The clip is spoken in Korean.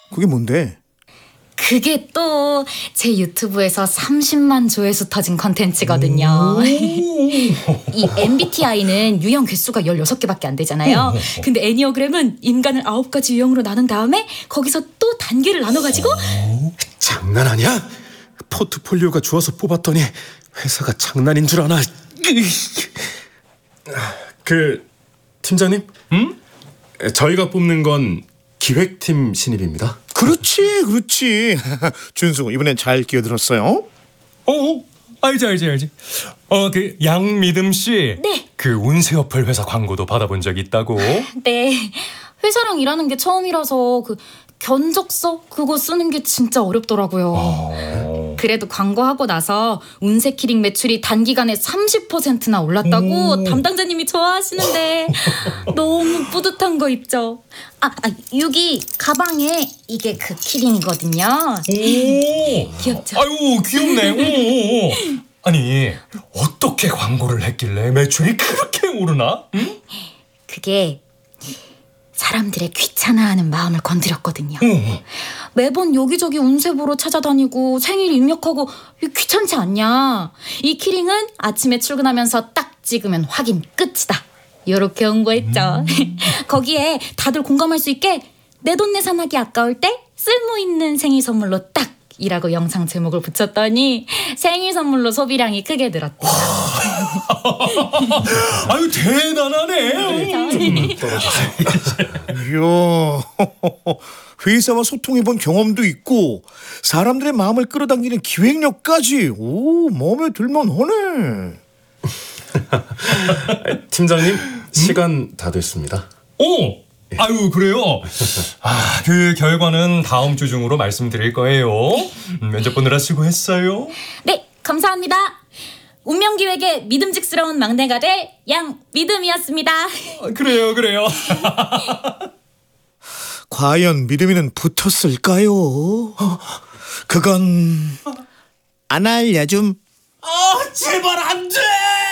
그게 뭔데? 그게 또 제 유튜브에서 30만 조회수 터진 컨텐츠거든요. 이 MBTI는 유형 개수가 16개밖에 안 되잖아요. 근데 애니어그램은 인간을 9가지 유형으로 나눈 다음에 거기서 또 단계를 나눠가지고. 장난 아니야? 포트폴리오가 좋아서 뽑았더니 회사가 장난인 줄 아나. 팀장님? 저희가 뽑는 건 기획팀 신입입니다. 그렇지. 준수, 이번엔 잘 끼어들었어요. 알지. 그 양미듬 씨. 네. 그 운세어플 회사 광고도 받아본 적 있다고? 네. 회사랑 일하는 게 처음이라서 그 견적서 그거 쓰는 게 진짜 어렵더라고요. 그래도 광고하고 나서 운세 키링 매출이 단기간에 30%나 올랐다고 담당자님이 좋아하시는데 너무 뿌듯한 거 있죠. 여기 가방에 이게 그 키링이거든요. 귀엽죠? 아유, 귀엽네. 아니, 어떻게 광고를 했길래 매출이 그렇게 오르나? 응? 그게 사람들의 귀찮아하는 마음을 건드렸거든요. 매번 여기저기 운세 보러 찾아다니고 생일 입력하고 귀찮지 않냐. 이 키링은 아침에 출근하면서 딱 찍으면 확인 끝이다. 요렇게 홍보했죠. 거기에 다들 공감할 수 있게 내돈내산하기 아까울 때 쓸모있는 생일 선물로 딱 이라고 영상 제목을 붙였더니 생일 선물로 소비량이 크게 늘었대요. 아유, 대단하네. 이야, 회사와 소통해본 경험도 있고 사람들의 마음을 끌어당기는 기획력까지. 마음에 들만 하네. 팀장님, 시간 다 됐습니다. 아유, 그래요? 그 결과는 다음 주 중으로 말씀드릴 거예요. 면접 보느라 수고했어요. 네, 감사합니다. 운명기획의 믿음직스러운 막내가 될 양미듬이었습니다. 그래요. 과연 믿음이는 붙었을까요? 그건 안 알려줌. 제발 안 돼!